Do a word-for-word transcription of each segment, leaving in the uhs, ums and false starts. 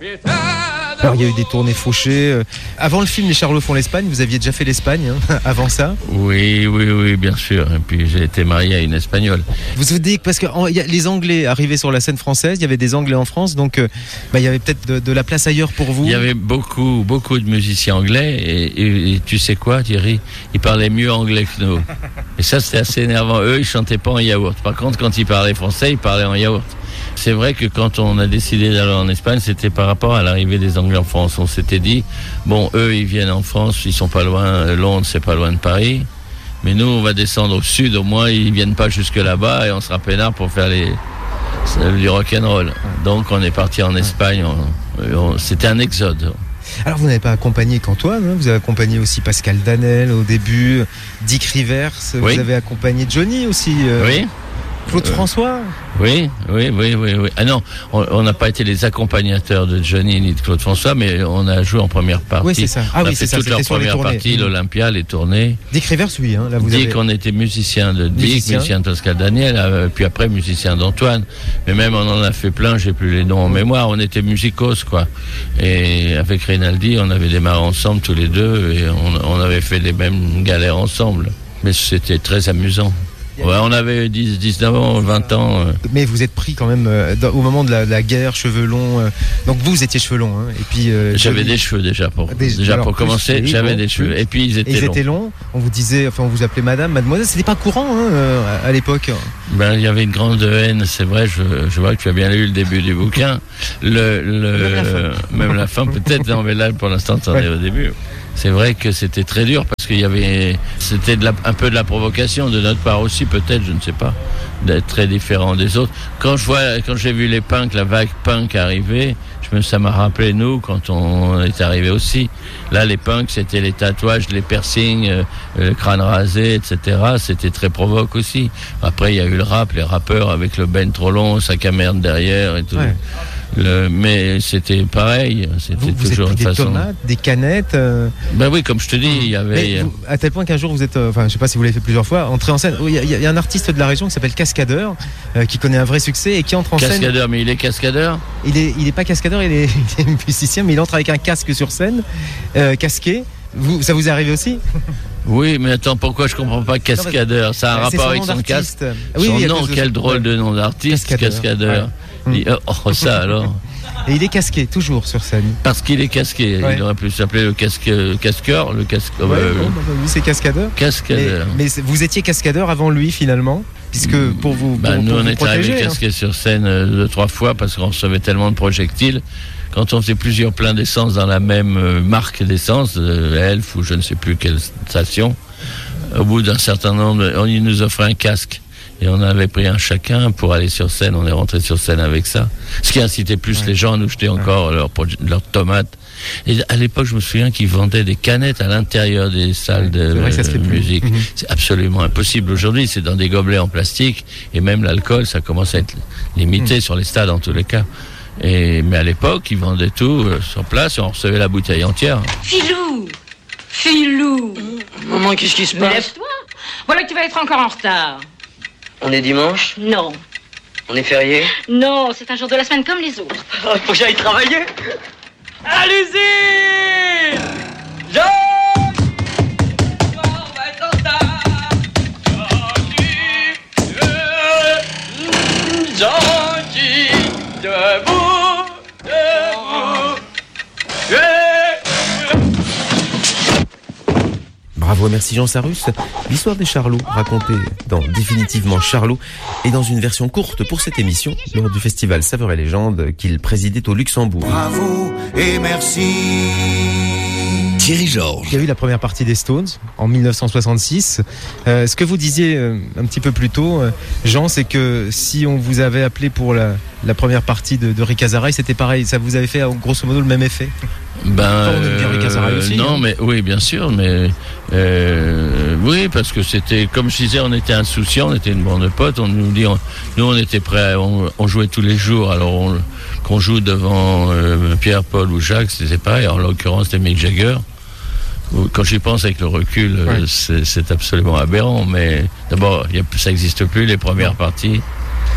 Alors il y a eu des tournées fauchées. Avant le film Les Charlots font l'Espagne, vous aviez déjà fait l'Espagne, hein, avant ça? Oui, oui, oui, bien sûr. Et puis j'ai été marié à une Espagnole. Vous vous dites, parce que en, y a, les Anglais arrivaient sur la scène française, il y avait des Anglais en France, donc euh, bah, il y avait peut-être de, de la place ailleurs pour vous. Il y avait beaucoup, beaucoup de musiciens anglais et, et, et tu sais quoi, Thierry, ils parlaient mieux anglais que nous. Et ça, c'était assez énervant. Eux, ils chantaient pas en yaourt. Par contre, quand ils parlaient français, ils parlaient en yaourt. C'est vrai que quand on a décidé d'aller en Espagne, c'était par rapport à l'arrivée des Anglais en France. On s'était dit, bon, eux, ils viennent en France, ils sont pas loin, Londres, c'est pas loin de Paris. Mais nous, on va descendre au sud, au moins, ils viennent pas jusque là-bas et on sera peinard pour faire les, du rock'n'roll. Donc, on est parti en Espagne. On, on, c'était un exode. Alors, vous n'avez pas accompagné qu'Antoine, hein, vous avez accompagné aussi Pascal Danel au début, Dick Rivers, oui. Vous avez accompagné Johnny aussi. Euh... Oui. Claude euh, François. Oui, oui, oui, oui, oui. Ah non, on n'a pas été les accompagnateurs de Johnny ni de Claude François, mais on a joué en première partie. Oui, c'est ça. on Ah a oui, fait c'est toute ça. leur première partie, mmh. l'Olympia, les tournées. Dick Rivers, oui, hein, là vous Dick, avez... on était musicien de Dick, musicien, musicien de Pascal Daniel, euh, puis après musicien d'Antoine. Mais même on en a fait plein, j'ai plus les noms en mémoire. On était musicos, quoi. Et avec Rinaldi, on avait démarré ensemble tous les deux et on, on avait fait les mêmes galères ensemble. Mais c'était très amusant. Ouais, on avait dix, dix-neuf ans, vingt ans. Euh. Mais vous êtes pris quand même euh, dans, au moment de la, de la guerre, cheveux longs. Euh, donc vous, vous étiez cheveux longs. Hein, et puis, euh, j'avais Johnny... des cheveux déjà pour, des, déjà alors, pour plus, commencer. oui, j'avais bon, des cheveux. Plus. Et puis ils étaient et ils longs. étaient longs. On vous disait, enfin on vous appelait madame, mademoiselle. C'était pas courant hein, euh, à l'époque. Ben, il y avait une grande haine, c'est vrai. Je, je vois que tu as bien lu le début du bouquin. Le, le, même la fin, même la fin peut-être. Non, mais là, pour l'instant, tu en es au début. C'est vrai que c'était très dur parce qu'il y avait, c'était de la, un peu de la provocation de notre part aussi, peut-être, je ne sais pas, d'être très différent des autres. Quand je vois, quand j'ai vu les punks, la vague punk arriver, je me, ça m'a rappelé nous quand on est arrivé aussi. Là, les punks, c'était les tatouages, les piercings, euh, le crâne rasé, et cetera. C'était très provoque aussi. Après, il y a eu le rap, les rappeurs avec le ben trop long, sac à merde derrière et tout. Ouais. Le, mais c'était pareil, c'était vous, vous toujours êtes pris une des façon. Tomates, des canettes. Euh... Ben oui, comme je te dis, il y avait. Vous, à tel point qu'un jour vous êtes, enfin, euh, je sais pas si vous l'avez fait plusieurs fois, entré en scène. Il y, y, y a un artiste de la région qui s'appelle Cascadeur, euh, qui connaît un vrai succès et qui entre en cascadeur, scène. Cascadeur, mais il est cascadeur. Il est, il est pas cascadeur, il est, il est musicien, mais il entre avec un casque sur scène, euh, casqué. Vous, ça vous est arrivé aussi? Oui, mais attends, pourquoi je comprends pas cascadeur? Ça a un rapport avec son casque. Oui, son oui, nom, quel de... drôle de nom d'artiste, cascadeur. cascadeur. Ouais. Il... Oh, ça alors. Et il est casqué, toujours sur scène. Parce qu'il est casqué. Ouais. Il aurait pu s'appeler le casque, casqueur, le casque. Ouais, euh, bon, bah, lui, c'est cascadeur. Cascadeur. Mais, mais vous étiez cascadeur avant lui, finalement, puisque pour vous. Bah, pour, nous, pour on vous est arrivé casqué hein. sur scène euh, deux, trois fois parce qu'on recevait tellement de projectiles. Quand on faisait plusieurs pleins d'essence dans la même euh, marque d'essence, euh, Elf ou je ne sais plus quelle station, au bout d'un certain nombre, on il nous offrait un casque. Et on avait pris un chacun pour aller sur scène. On est rentré sur scène avec ça. Ce qui incitait plus ouais. les gens à nous jeter encore ouais. leurs leur tomates. Et à l'époque, je me souviens qu'ils vendaient des canettes à l'intérieur des salles de euh, musique. Mmh. C'est absolument impossible aujourd'hui. C'est dans des gobelets en plastique. Et même l'alcool, ça commence à être limité mmh. sur les stades en tous les cas. Et, mais à l'époque, ils vendaient tout euh, sur place et on recevait la bouteille entière. Filou Filou Maman, qu'est-ce qui se passe? Lève-toi. Voilà que tu vas être encore en retard. On est dimanche? Non. On est férié? Non, c'est un jour de la semaine comme les autres. Oh, faut que j'aille travailler. À l'usine! Jean! On va être en retard. Gentil, debout, debout. Bravo, merci Jean Sarus. L'histoire des Charlots, racontée dans Définitivement Charlot, et dans une version courte pour cette émission, lors du festival Saveurs et Légendes qu'il présidait au Luxembourg. Bravo et merci. Thierry Georges. Il y a eu la première partie des Stones en dix-neuf cent soixante-six. Euh, ce que vous disiez euh, un petit peu plus tôt, euh, Jean, c'est que si on vous avait appelé pour la, la première partie de, de Rick Azaray, c'était pareil. Ça vous avait fait grosso modo le même effet? Ben euh, aussi, non, hein. mais oui, bien sûr, mais euh, oui, parce que c'était comme je disais, on était insouciants, on était une bande de potes. On nous dit, on, nous, on était prêts, on, on jouait tous les jours. Alors on, qu'on joue devant euh, Pierre, Paul ou Jacques, c'était pareil. En l'occurrence, c'était Mick Jagger. Quand j'y pense avec le recul, ouais. c'est, c'est absolument aberrant. Mais d'abord, y a, ça n'existe plus les premières parties.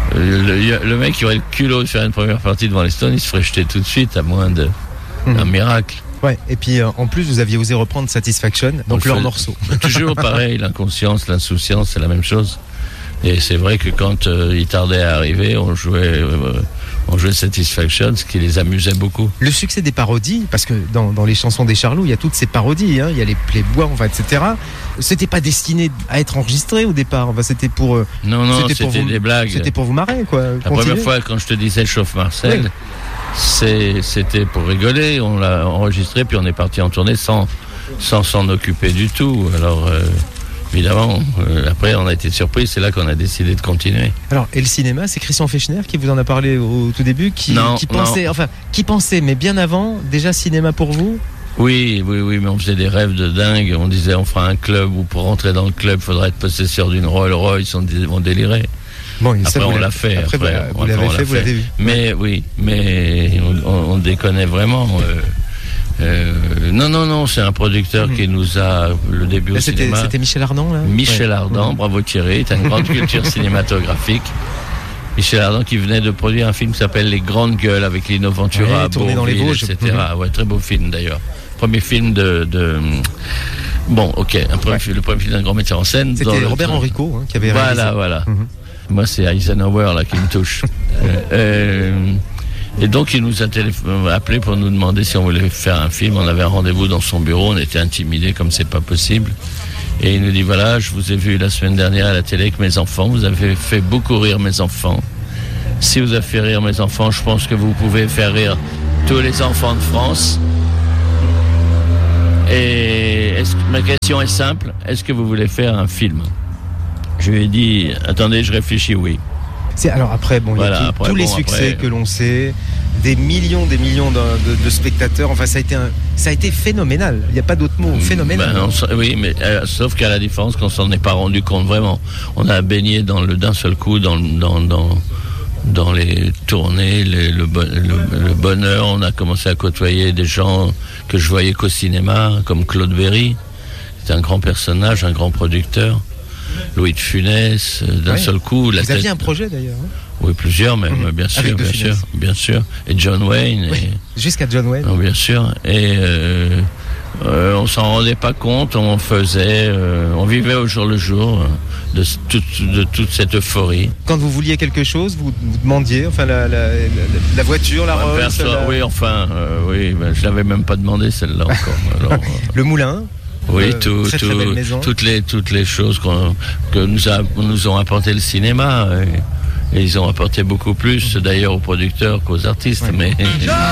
Le, le mec qui aurait le culot de faire une première partie devant les Stones, il se ferait jeter tout de suite, à moins de, mmh. d'un miracle. Ouais, et puis euh, en plus, vous aviez osé reprendre Satisfaction, donc leur morceau. Toujours pareil, l'inconscience, l'insouciance, c'est la même chose. Et c'est vrai que quand euh, ils tardaient à arriver, on jouait, euh, on jouait Satisfaction, ce qui les amusait beaucoup. Le succès des parodies, parce que dans, dans les chansons des Charlous, il y a toutes ces parodies, hein, il y a les Playboys, enfin, et cetera. C'était pas destiné à être enregistré au départ, enfin, c'était pour... Euh, non, non, c'était, c'était vous, des blagues. C'était pour vous marrer, quoi. La Continuez. Première fois, quand je te disais Chauffe Marcel, oui. c'est, c'était pour rigoler, on l'a enregistré, puis on est parti en tournée sans, sans s'en occuper du tout. Alors... Euh, Évidemment, euh, après on a été surpris, c'est là qu'on a décidé de continuer. Alors, et le cinéma, c'est Christian Fechner qui vous en a parlé au tout début, qui, non, qui pensait, non. enfin, qui pensait, mais bien avant, déjà cinéma pour vous ? Oui, oui, oui, mais on faisait des rêves de dingue. On disait on fera un club où pour rentrer dans le club, il faudrait être possesseur d'une Rolls Royce, on, on délirait. Bon, après, ça, on l'a fait. Après, après, vous, vous l'avez après, fait, vous l'avez vu. Mais oui, mais on, on, on déconnait vraiment. Euh, Euh, non, non, non, c'est un producteur mmh. qui nous a le début là, au c'était, cinéma. C'était Michel Ardan, là Michel ouais. Ardan, mmh. bravo Thierry, t'as une grande culture cinématographique. Michel Ardan qui venait de produire un film qui s'appelle Les Grandes Gueules avec Lino Ventura, ouais, tourné dans les Vosges, et cetera. Mmh. Ouais, très beau film d'ailleurs. Premier film de, de... Bon, ok, un premier, ouais. le premier film d'un grand metteur en scène. C'était Robert le... Enrico hein, qui avait voilà, réalisé. Voilà, voilà. Mmh. Moi, c'est Eisenhower là qui me touche. euh, Et donc il nous a téléph- appelé pour nous demander si on voulait faire un film. On avait un rendez-vous dans son bureau, on était intimidés comme c'est pas possible. Et il nous dit voilà, je vous ai vu la semaine dernière à la télé avec mes enfants, vous avez fait beaucoup rire mes enfants. Si vous avez fait rire mes enfants, je pense que vous pouvez faire rire tous les enfants de France. Et est-ce que, ma question est simple, est-ce que vous voulez faire un film ? Je lui ai dit attendez, je réfléchis, oui. C'est, alors après, bon, voilà, il y a après, tous bon, les succès après... que l'on sait, des millions, des millions de, de, de spectateurs. Enfin, ça a été, un, ça a été phénoménal. Il n'y a pas d'autre mot. Phénoménal. Ben, on, oui, mais euh, sauf qu'à la différence qu'on s'en est pas rendu compte vraiment. On a baigné dans le d'un seul coup dans dans dans dans les tournées, les, le, le, le bonheur. On a commencé à côtoyer des gens que je voyais qu'au cinéma, comme Claude Berry. C'est un grand personnage, un grand producteur. Louis de Funès, d'un ouais. seul coup. La Vous tête... aviez un projet d'ailleurs hein. Oui, plusieurs même, mmh. bien sûr, bien sûr, bien sûr. Et John Wayne. Oui. Et... Jusqu'à John Wayne. Non, bien sûr. Et euh, euh, on s'en rendait pas compte, on faisait, euh, on vivait au jour le jour de, tout, de toute cette euphorie. Quand vous vouliez quelque chose, vous, vous demandiez, enfin la, la, la, la voiture, la Rolls. Perso- la... Oui, enfin, euh, oui, ben, je l'avais même pas demandé celle-là encore. Alors, le moulin. Oui, euh, tout, très, tout, très toutes les toutes les choses qu'on, que nous a nous ont apporté le cinéma et, et ils ont apporté beaucoup plus d'ailleurs aux producteurs qu'aux artistes. Ouais. Mais